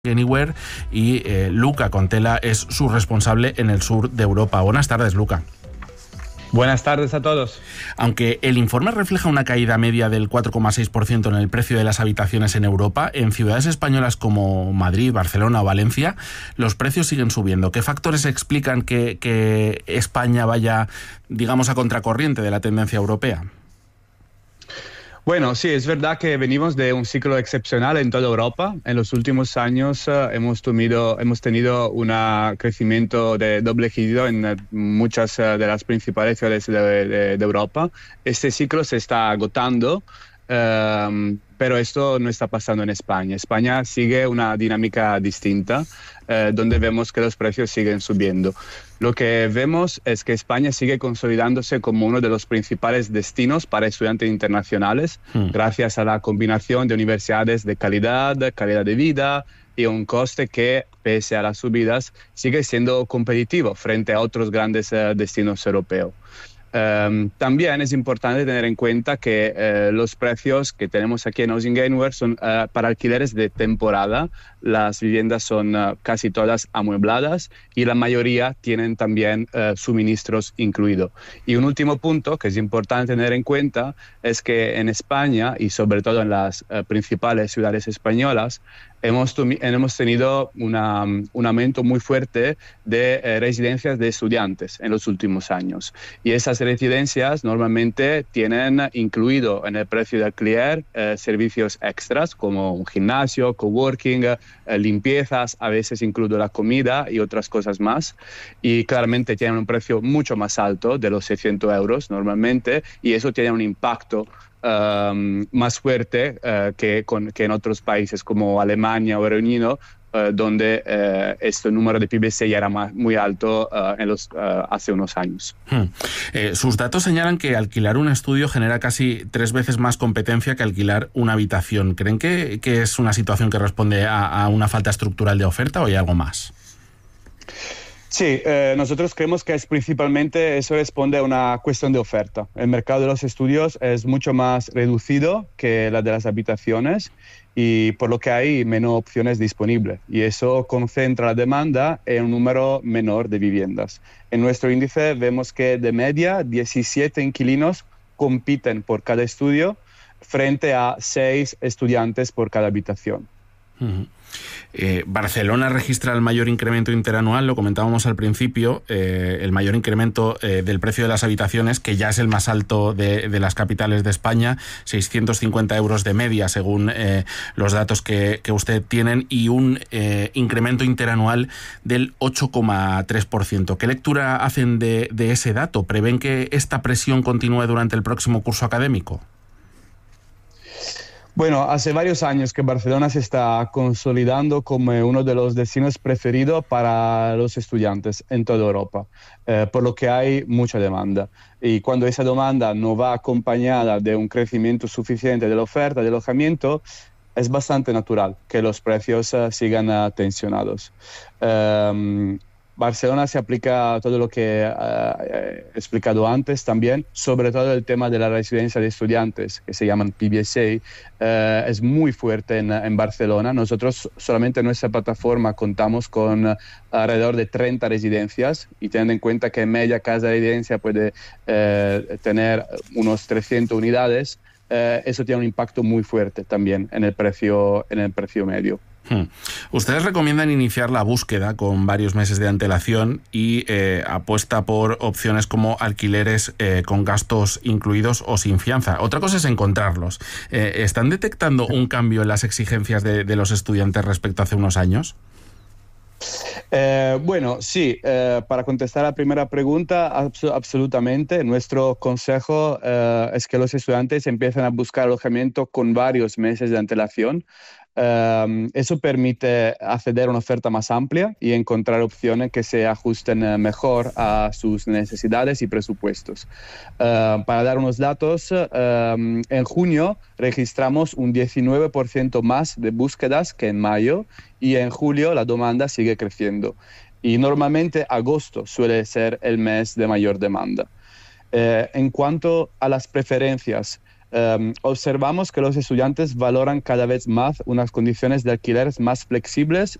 Anywhere y Luca Contela es su responsable en el sur de Europa. Buenas tardes, Luca. Buenas tardes a todos. Aunque el informe refleja una caída media del 4,6% en el precio de las habitaciones en Europa, en ciudades españolas como Madrid, Barcelona o Valencia, los precios siguen subiendo. ¿Qué factores explican que España vaya, digamos, a contracorriente de la tendencia europea? Bueno, sí, es verdad que venimos de un ciclo excepcional en toda Europa. En los últimos años hemos tenido un crecimiento de doble dígito en muchas de las principales ciudades de Europa. Este ciclo se está agotando, pero esto no está pasando en España. España sigue una dinámica distinta, donde vemos que los precios siguen subiendo. Lo que vemos es que España sigue consolidándose como uno de los principales destinos para estudiantes internacionales, gracias a la combinación de universidades de calidad de vida y un coste que, pese a las subidas, sigue siendo competitivo frente a otros grandes destinos europeos. También es importante tener en cuenta que los precios que tenemos aquí en Housing Anywhere son para alquileres de temporada. Las viviendas son casi todas amuebladas y la mayoría tienen también suministros incluidos. Y un último punto que es importante tener en cuenta es que en España y sobre todo en las principales ciudades españolas hemos tenido un aumento muy fuerte de residencias de estudiantes en los últimos años. Y esas residencias normalmente tienen incluido en el precio de alquiler servicios extras como un gimnasio, coworking, limpiezas, a veces incluso la comida y otras cosas más. Y claramente tienen un precio mucho más alto de los 600 euros normalmente, y eso tiene un impacto más fuerte que en otros países como Alemania o Reino Unido, donde este número de PBC ya era muy alto hace unos años. Sus datos señalan que alquilar un estudio genera casi 3 veces más competencia que alquilar una habitación. ¿Creen que es una situación que responde a una falta estructural de oferta o hay algo más? Sí, nosotros creemos que principalmente eso responde a una cuestión de oferta. El mercado de los estudios es mucho más reducido que la de las habitaciones y por lo que hay menos opciones disponibles. Y eso concentra la demanda en un número menor de viviendas. En nuestro índice vemos que de media 17 inquilinos compiten por cada estudio frente a 6 estudiantes por cada habitación. Barcelona registra el mayor incremento interanual, lo comentábamos al principio, el mayor incremento del precio de las habitaciones, que ya es el más alto de las capitales de España, 650 euros de media según los datos que usted tienen, y un incremento interanual del 8,3%. ¿Qué lectura hacen de ese dato? ¿Prevén que esta presión continúe durante el próximo curso académico? Bueno, hace varios años que Barcelona se está consolidando como uno de los destinos preferidos para los estudiantes en toda Europa, por lo que hay mucha demanda. Y cuando esa demanda no va acompañada de un crecimiento suficiente de la oferta de alojamiento, es bastante natural que los precios sigan tensionados. Barcelona se aplica todo lo que he explicado antes también, sobre todo el tema de la residencia de estudiantes, que se llaman PBSA, es muy fuerte en Barcelona. Nosotros solamente en nuestra plataforma contamos con alrededor de 30 residencias, y teniendo en cuenta que en media cada residencia puede tener unos 300 unidades, eso tiene un impacto muy fuerte también en el precio medio. Ustedes recomiendan iniciar la búsqueda con varios meses de antelación y apuesta por opciones como alquileres con gastos incluidos o sin fianza. Otra cosa es encontrarlos. ¿Están detectando un cambio en las exigencias de los estudiantes respecto a hace unos años? Bueno, sí, para contestar a la primera pregunta, absolutamente. Nuestro consejo es que los estudiantes empiecen a buscar alojamiento con varios meses de antelación. Eso permite acceder a una oferta más amplia y encontrar opciones que se ajusten mejor a sus necesidades y presupuestos. Para dar unos datos, en junio registramos un 19% más de búsquedas que en mayo, y en julio la demanda sigue creciendo. Y normalmente agosto suele ser el mes de mayor demanda. En cuanto a las preferencias, observamos que los estudiantes valoran cada vez más unas condiciones de alquileres más flexibles